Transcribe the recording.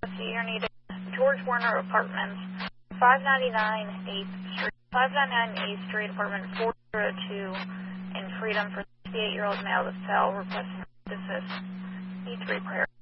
You're needed. George Warner Apartments, 599 8th Street, 599 8th Street, apartment 402 in Freedom for 68-year-old male to sell, requesting assist. E3 prayer.